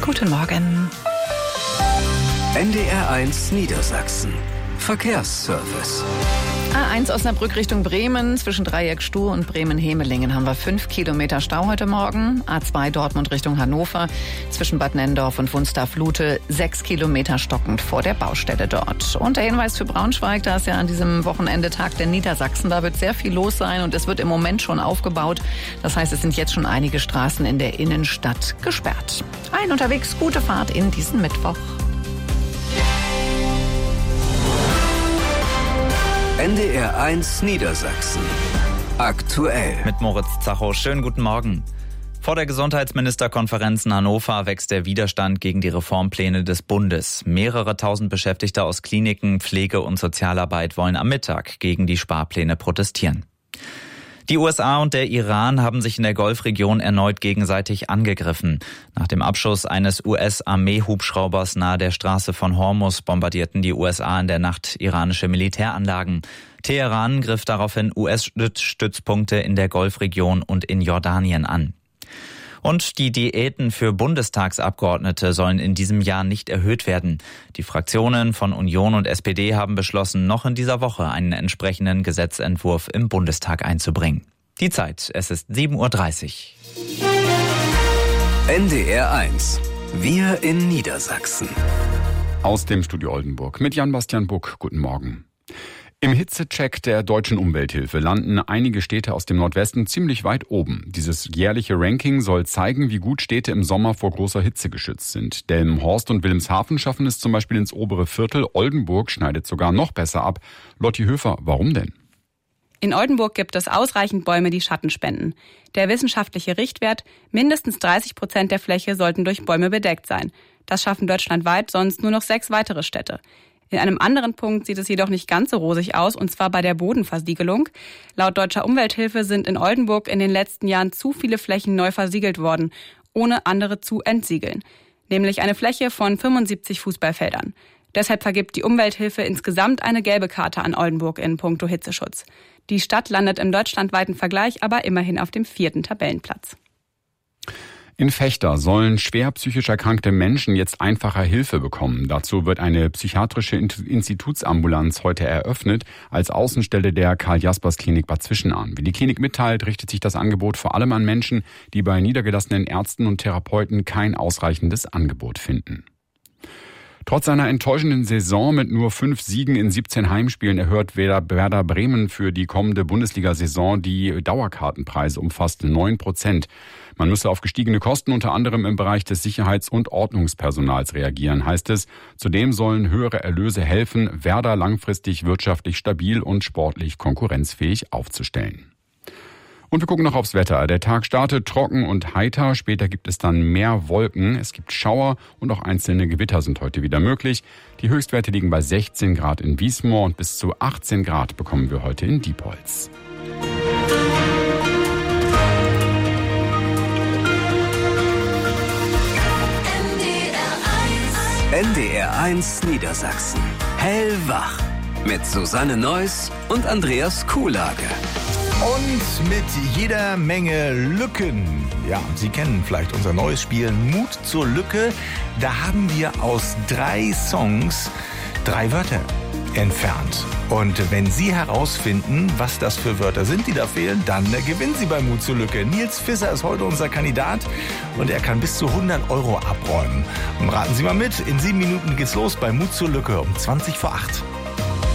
Guten Morgen. NDR1 Niedersachsen. Verkehrsservice. A1 Osnabrück Richtung Bremen. Zwischen Dreieck Stuhr und Bremen-Hemelingen haben wir 5 Kilometer Stau heute Morgen. A2 Dortmund Richtung Hannover. Zwischen Bad Nenndorf und Wunstorf-Lute 6 Kilometer stockend vor der Baustelle dort. Und der Hinweis für Braunschweig, da ist ja an diesem Wochenende Tag der Niedersachsen. Da wird sehr viel los sein und es wird im Moment schon aufgebaut. Das heißt, es sind jetzt schon einige Straßen in der Innenstadt gesperrt. Allen unterwegs gute Fahrt in diesen Mittwoch. NDR1 Niedersachsen. Aktuell. Mit Moritz Zacho. Schönen guten Morgen. Vor der Gesundheitsministerkonferenz in Hannover wächst der Widerstand gegen die Reformpläne des Bundes. Mehrere tausend Beschäftigte aus Kliniken, Pflege und Sozialarbeit wollen am Mittag gegen die Sparpläne protestieren. Die USA und der Iran haben sich in der Golfregion erneut gegenseitig angegriffen. Nach dem Abschuss eines US-Armee-Hubschraubers nahe der Straße von Hormuz bombardierten die USA in der Nacht iranische Militäranlagen. Teheran griff daraufhin US-Stützpunkte in der Golfregion und in Jordanien an. Und die Diäten für Bundestagsabgeordnete sollen in diesem Jahr nicht erhöht werden. Die Fraktionen von Union und SPD haben beschlossen, noch in dieser Woche einen entsprechenden Gesetzentwurf im Bundestag einzubringen. Die Zeit, es ist 7:30 Uhr. NDR1. Wir in Niedersachsen. Aus dem Studio Oldenburg mit Jan-Bastian Buck. Guten Morgen. Im Hitzecheck der Deutschen Umwelthilfe landen einige Städte aus dem Nordwesten ziemlich weit oben. Dieses jährliche Ranking soll zeigen, wie gut Städte im Sommer vor großer Hitze geschützt sind. Delmenhorst und Wilhelmshaven schaffen es zum Beispiel ins obere Viertel. Oldenburg schneidet sogar noch besser ab. Lotti Höfer, warum denn? In Oldenburg gibt es ausreichend Bäume, die Schatten spenden. Der wissenschaftliche Richtwert, mindestens 30% der Fläche sollten durch Bäume bedeckt sein. Das schaffen deutschlandweit sonst nur noch 6 weitere Städte. In einem anderen Punkt sieht es jedoch nicht ganz so rosig aus, und zwar bei der Bodenversiegelung. Laut Deutscher Umwelthilfe sind in Oldenburg in den letzten Jahren zu viele Flächen neu versiegelt worden, ohne andere zu entsiegeln. Nämlich eine Fläche von 75 Fußballfeldern. Deshalb vergibt die Umwelthilfe insgesamt eine gelbe Karte an Oldenburg in puncto Hitzeschutz. Die Stadt landet im deutschlandweiten Vergleich aber immerhin auf dem 4. Tabellenplatz. In Vechta sollen schwer psychisch erkrankte Menschen jetzt einfacher Hilfe bekommen. Dazu wird eine psychiatrische Institutsambulanz heute eröffnet, als Außenstelle der Karl-Jaspers-Klinik Bad Zwischenahn. Wie die Klinik mitteilt, richtet sich das Angebot vor allem an Menschen, die bei niedergelassenen Ärzten und Therapeuten kein ausreichendes Angebot finden. Trotz einer enttäuschenden Saison mit nur 5 Siegen in 17 Heimspielen erhöht Werder Bremen für die kommende Bundesliga-Saison die Dauerkartenpreise um fast 9%. Man müsse auf gestiegene Kosten unter anderem im Bereich des Sicherheits- und Ordnungspersonals reagieren, heißt es. Zudem sollen höhere Erlöse helfen, Werder langfristig wirtschaftlich stabil und sportlich konkurrenzfähig aufzustellen. Und wir gucken noch aufs Wetter. Der Tag startet trocken und heiter. Später gibt es dann mehr Wolken. Es gibt Schauer und auch einzelne Gewitter sind heute wieder möglich. Die Höchstwerte liegen bei 16 Grad in Wiesmoor und bis zu 18 Grad bekommen wir heute in Diepholz. NDR1 Niedersachsen. Hellwach. Mit Susanne Neuss und Andreas Kuhlage. Und mit jeder Menge Lücken. Ja, Sie kennen vielleicht unser neues Spiel Mut zur Lücke. Da haben wir aus 3 Songs 3 Wörter entfernt. Und wenn Sie herausfinden, was das für Wörter sind, die da fehlen, dann gewinnen Sie bei Mut zur Lücke. Nils Fisser ist heute unser Kandidat und er kann bis zu 100 € abräumen. Und raten Sie mal mit, in 7 Minuten geht's los bei Mut zur Lücke um 7:20.